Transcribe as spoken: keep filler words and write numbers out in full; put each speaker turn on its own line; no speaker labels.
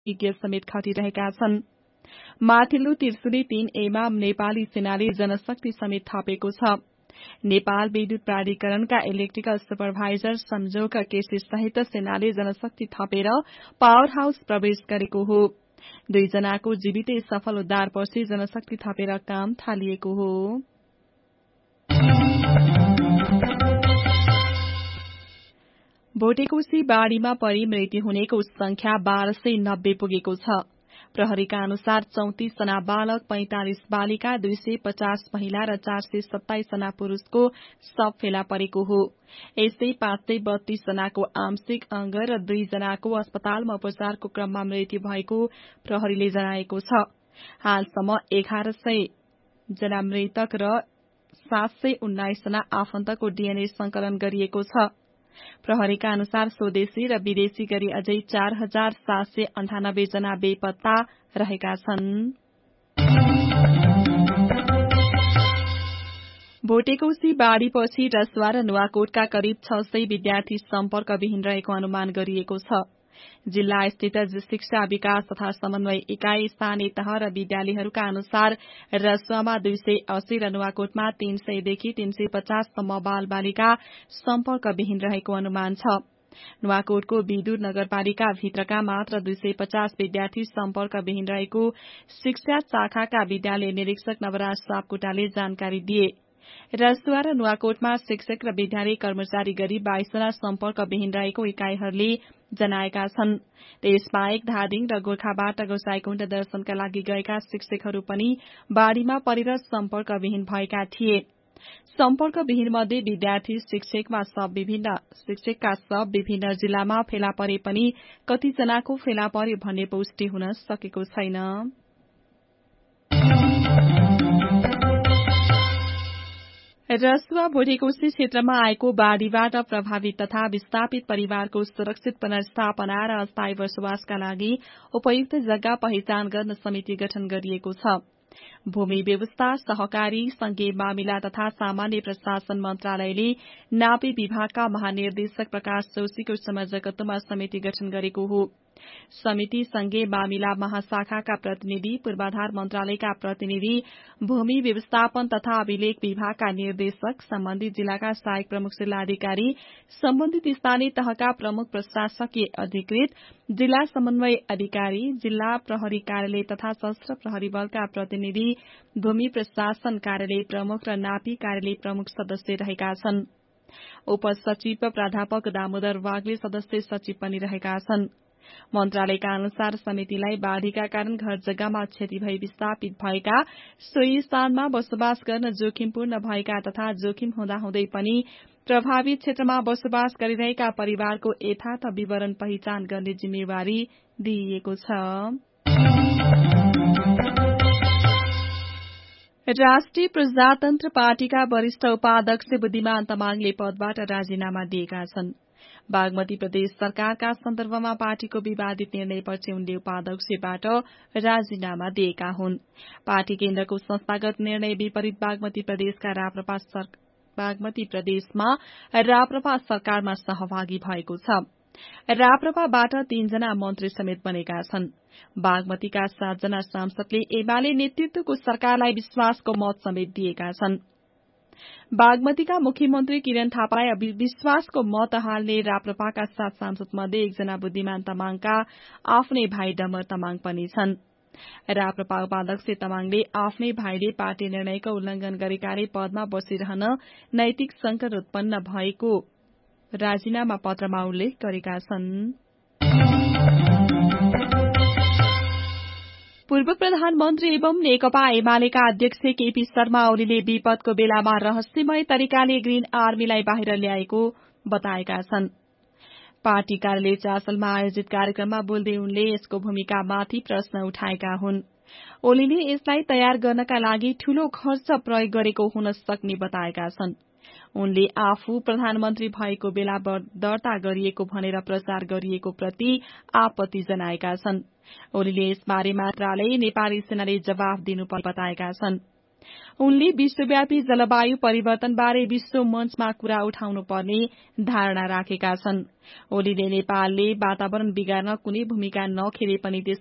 विज्ञ समेत खटिरहेका छन्। माथिल्लो त्रिशुली तीन एमा नेपाली सेनाले जनशक्ति समेत थपेको छ। नेपाल विद्युत प्राधिकरणका इलेक्ट्रिकल सुपरभाइजर संजोग केसी सहित सेनाले जनशक्ति थपेर पावर हाउस प्रवेश गरेको हो। दुईजनाको जीवितै सफल उद्धारपछि जनशक्ति थपेर काम थालिएको हो। भोटेकोशी बाढ़ीमा परि मृत्यु हुनेको संख्या बाह्र सय नब्बे पुगेको छ। प्रहरीका अनुसार चौतिस जना बालक, पैंतालिस बालिका, दुई सय पचास महिला र चार सय सत्ताइस जना पुरूषको शव फेला परेको हो। यस्तै पाँच सय बत्तीस जनाको आंशिक अंग र दुई जनाको अस्पतालमा उपचारको क्रममा मृत्यु भएको प्रहरीले जनाएको छ। हालसम्म एघार सय जना मृतक र सात सय उन्नाइस जना आफन्तको डीएनए संकलन गरिएको छ। प्रहरीका अनुसार स्वदेशी र विदेशी गरी अझै चार हजार सात सय अन्ठानब्बे जना बेपत्ता रहेका छन्। भोटेकोशी बाढ़ीपछि रसुवा र नुवाकोटका करिब छ सय विद्यार्थी सम्पर्कविहीन रहेको अनुमान गरिएको छ। जिल्ला स्थित शिक्षा विकास तथा समन्वय इकाई, स्थानीय तह र विद्यालयहरूका अनुसार रसुवामा दुई सय अस्सी र नुवाकोटमा तीन सयदेखि तीन सय पचास सम्म बाल बालिका सम्पर्कविहीन रहेको अनुमान छ। नुवाकोटको विदुर नगरपालिका भित्रका मात्र दुई सय पचास विद्यार्थी सम्पर्कविहीन रहेको शिक्षा शाखाका विद्यालय निरीक्षक नवराज सापकोटाले जानकारी दिए। रसुवा र नुवाकोटमा शिक्षक र विद्यालय कर्मचारी गरी बाइस जना सम्पर्कविहीन रहेको इकाईहरूले जनाएका छन्। त्यसबाहेक धादिङ र गोर्खाबाट गोसाईकुण्ड दर्शनका लागि गएका शिक्षकहरू पनि बाढ़ीमा परेर सम्पर्कविहीन भएका थिए। सम्पर्कविहीन मध्ये विद्यार्थी शिक्षकमा सब विभिन्न शिक्षकका सब विभिन्न जिल्लामा फेला परे पनि कतिजनाको फेला पर्यो भन्ने पुष्टि हुन सकेको छैन। रसुवा भोटेकोशी क्षेत्रमा आएको बाढ़ीबाट प्रभावित तथा विस्थापित परिवारको सुरक्षित पुनर्स्थापना र अस्थायी बसोबासका लागि उपयुक्त जग्गा पहिचान गर्न समिति गठन गरिएको छ। भूमि व्यवस्था, सहकारी, संघीय मामिला तथा सामान्य प्रशासन मन्त्रालयले नापी विभागका महानिर्देशक प्रकाश जोशीको संयोजकत्वमा समिति गठन गरेको हो। समिति संघीय मामिला महाशाखाका प्रतिनिधि, पूर्वाधार मन्त्रालयका प्रतिनिधि, भूमि व्यवस्थापन तथा अभिलेख विभागका निर्देशक, सम्बन्धित जिल्लाका सहायक प्रमुख जिल्लाधिकारी, सम्बन्धित स्थानीय तहका प्रमुख प्रशासकीय अधिकृत, जिल्ला समन्वय अधिकारी, जिल्ला प्रहरी कार्यालय तथा सशस्त्र प्रहरी बलका प्रतिनिधि, भूमि प्रशासन कार्यालय प्रमुख र नापी कार्यालय प्रमुख सदस्य रहेका छन्। उपसचिव प्राध्यापक दामोदर वाग्ले सदस्य सचिव पनि रहेका छन्। मन्त्रालयका अनुसार समितिलाई बाढ़ीका कारण घर जग्गामा क्षति भई विस्थापित भएका, सोही स्थानमा बसोबास गर्न जोखिमपूर्ण भएका तथा जोखिम हुँदाहुँदै पनि प्रभावित क्षेत्रमा बसोबास गरिरहेका परिवारको यथार्थ विवरण पहिचान गर्ने जिम्मेवारी दिइएको छ। राष्ट्रिय प्रजातन्त्र पार्टीका वरिष्ठ उपाध्यक्ष बुद्धिमान तामाङले पदबाट राजीनामा दिएका छन्। बागमती प्रदेश सरकारका सन्दर्भमा पार्टीको विवादित निर्णयपछि उनले उपाध्यक्षबाट राजीनामा दिएका हुन्। पार्टी केन्द्रको संस्थागत निर्णय विपरीत बागमती प्रदेशका राप्रपा बागमती प्रदेशमा राप्रपा सरकारमा सहभागी भएको छ। राप्रपाबाट तीनजना मन्त्री समेत बनेका छन्। बागमतीका सातजना सांसदले एमाले नेतृत्वको सरकारलाई विश्वासको मत समेत दिएका छन्। बागमतीका मुख्यमन्त्री किरण थापालाई अविश्वासको मत हाल्ने राप्रपाका सात सांसद मध्ये एकजना बुद्धिमान तामाङका आफ्नै भाइ डमर तामाङ पनि छन्। राप्रपा उपाध्यक्ष तामाङले आफ्नै भाइले पार्टी निर्णयको उल्लंघन गरेकाले पदमा बसिरहन नैतिक संकट उत्पन्न भएको राजीनामा पत्रमा उल्लेख गरेका छन्। पूर्व प्रधानमन्त्री एवं नेकपा एमालेका अध्यक्ष केपी शर्मा ओलीले विपदको बेलामा रहस्यमय तरिकाले ग्रीन आर्मीलाई बाहिर ल्याएको बताएका छन्। पार्टी कार्यालय चासलमा आयोजित कार्यक्रममा बोल्दै उनले यसको भूमिकामाथि प्रश्न उठाएका हुन्। ओलीले यसलाई तयार गर्नका लागि ठूलो खर्च प्रयोग गरेको हुन सक्ने बताएका छन्। उनले आफू प्रधानमन्त्री भएको बेला दर्ता गरिएको भनेर प्रचार गरिएको प्रति आपत्ति जनाएका छन्। ओलीले यसबारे मन्त्रालय नेपाली सेनाले जवाफ दिनुपर्ने बताएका छन्। उनले विश्वव्यापी जलवायु परिवर्तनबारे विश्व मञ्चमा कुरा उठाउनु पर्ने धारणा राखेका छन्। ओलीले नेपालले वातावरण बिगार्न कुनै भूमिका नखेले पनि